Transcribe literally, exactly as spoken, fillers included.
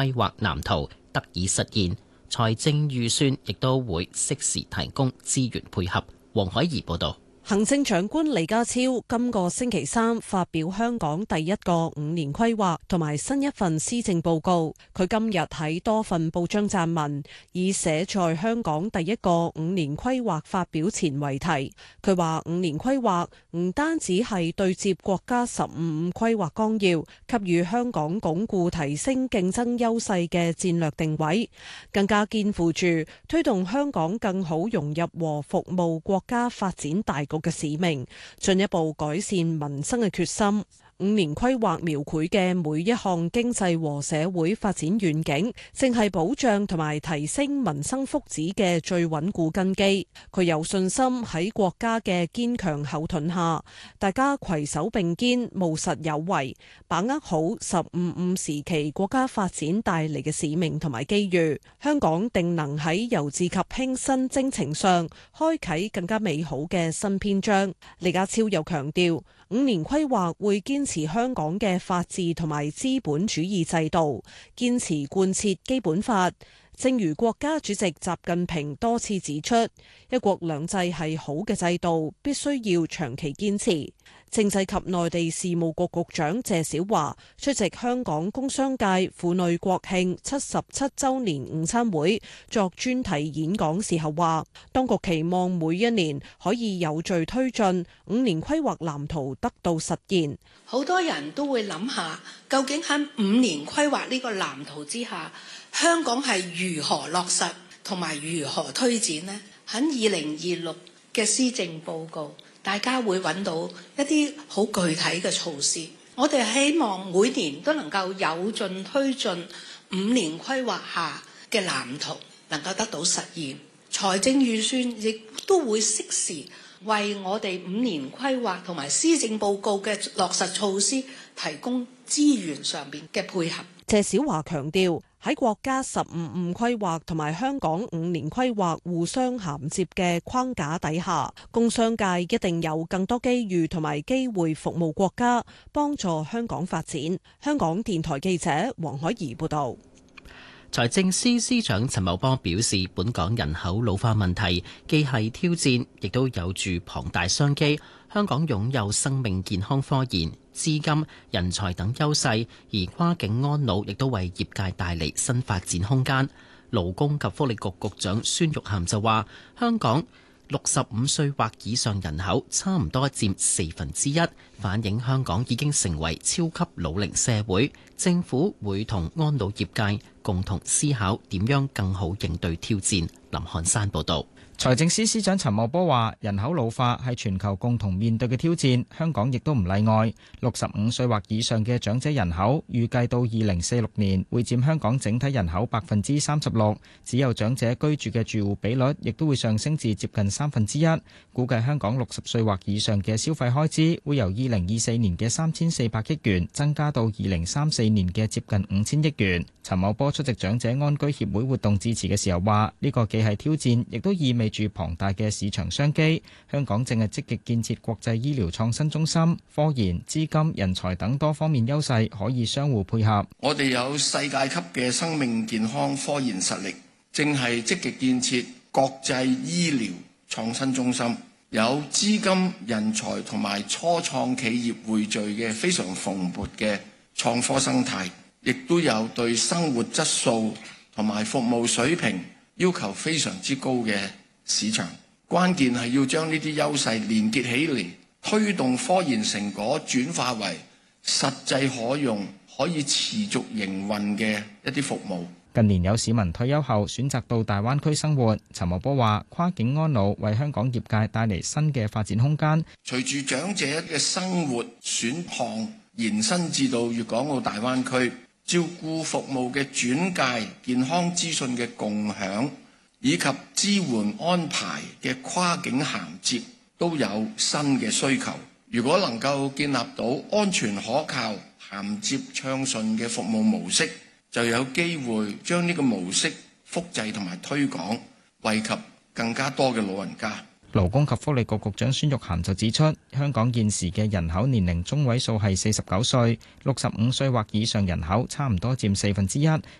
規劃藍圖得以實現，財政預算亦都會適時提供資源配合。黃海怡報導。 行政長官李家超今個星期三發表香港第一個五年規劃同埋新一份施政報告。佢今日喺多份報章撰文，以寫在香港第一個五年規劃發表前為題。佢話五年規劃唔單止係對接國家十五五規劃綱要，給予香港鞏固提升競爭優勢嘅戰略定位，更加肩負住推動香港更好融入和服務國家發展大局嘅使命，進一步改善民生嘅決心。五年規劃描繪嘅每一項經濟和社會發展願景，正係保障同埋提升民生福祉嘅最穩固根基。佢有信心喺國家嘅堅強後盾下，大家攜手並肩，務實有為，把握好「十五五」時期國家發展帶嚟嘅使命同埋機遇。香港定能喺由治及興新征程上，開啟更加美好嘅新篇章。李家超又強調，五年規劃會堅持香港嘅法治同埋資本主義制度，堅持貫徹基本法。正如國家主席習近平多次指出，一國兩制係好嘅制度，必須要長期堅持。政制及內地事務局局長謝小華出席香港工商界婦女國慶七十七週年午餐會作專題演講時候話，當局期望每一年可以有序推進五年規劃藍圖得到實現。 好多人都會諗下，究竟喺五年規劃呢個藍圖之下，香港係如何落實同埋如何推展呢？喺二零二六嘅施政報告，大家會揾到一啲好具體嘅措施。我哋希望每年都能夠有進推進五年規劃下嘅藍圖能夠得到實現，財政預算亦都會適時為我哋五年規劃同埋施政報告嘅落實措施提供資源上面嘅配合。 謝小華強調，喺國家十五五規劃同埋香港五年規劃互相銜接嘅框架底下，工商界一定有更多機遇同埋機會服務國家，幫助香港發展。香港電台記者黃海怡報道。 財政司司長陳茂波表示，本港人口老化問題既係挑戰，亦都有住龐大商機。香港擁有生命健康科研、資金、人才等優勢，而跨境安老亦都為業界帶嚟新發展空間。勞工及福利局局長孫玉菡就話，香港六十五歲或以上人口差唔多佔四分之一，反映香港已經成為超級老齡社會。政府會同安老業界共同思考點樣更好應對挑戰。林漢山報導。 財政司司長陳茂波話，人口老化係全球共同面對嘅挑戰，香港亦都唔例外。六十五歲或以上嘅長者人口預計到二零四六年會佔香港整體人口百分之三十六，只有長者居住嘅住戶比率亦都會上升至接近三分之一。估計香港六十歲或以上嘅消費開支會由二零二四年嘅三千四百億元增加到二零三四年嘅接近五千億元。陳茂波出席長者安居協會活動致辭嘅時候話，呢個既係挑戰，亦都意味住龐大嘅市場商機。香港正係積極建設國際醫療創新中心，科研、資金、人才等多方面優勢可以相互配合。 我哋有世界級嘅生命健康科研實力，正係積極建設國際醫療創新中心，有資金、人才同埋初創企業匯聚嘅非常蓬勃嘅創科生態，亦都有對生活質素同埋服務水平要求非常之高嘅市場。關鍵係要將呢啲優勢連結起嚟，推動科研成果轉化為實際可用、可以持續營運嘅一啲服務。 近年有市民退休後選擇到大灣區生活，陳茂波話跨境安老為香港業界帶嚟新嘅發展空間。 隨住長者嘅生活選項延伸至到粵港澳大灣區，照顧服務嘅轉介、健康資訊嘅共享以及支援安排嘅跨境銜接都有新嘅需求。如果能夠建立到安全可靠、銜接暢順嘅服務模式，就有機會將呢個模式複製同埋推廣，惠及更加多嘅老人家。 勞工及福利局局長孫玉菡就指出，香港現時嘅人口年齡中位數係四十九歲，六十五歲或以上人口差唔多佔四分之一，